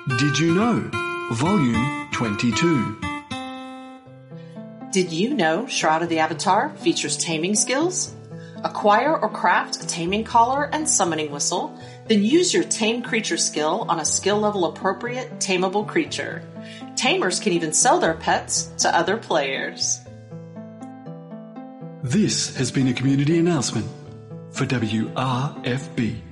Did You Know? Volume 22. Did you know Shroud of the Avatar features taming skills? Acquire or craft a taming collar and summoning whistle, then use your tame creature skill on a skill level appropriate tameable creature. Tamers can even sell their pets to other players. This has been a community announcement for WRFB.